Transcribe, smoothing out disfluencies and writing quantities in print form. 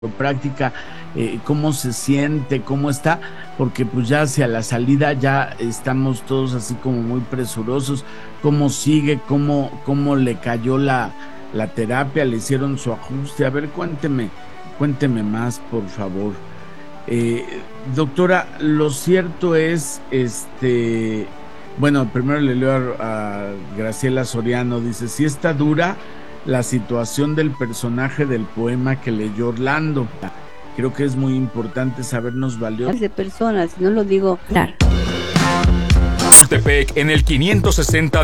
práctica, cómo se siente, cómo está, porque pues ya hacia la salida ya estamos todos así como muy presurosos. ¿Cómo sigue? ¿Cómo le cayó la terapia? ¿Le hicieron su ajuste? A ver, cuénteme más, por favor. Eh, Doctora, lo cierto es, bueno, primero le leo a Graciela Soriano, dice, sí está dura la situación del personaje del poema que leyó Orlando. Creo que es muy importante sabernos valiosos. De personas, no lo digo. Claro. Chapultepec en el 560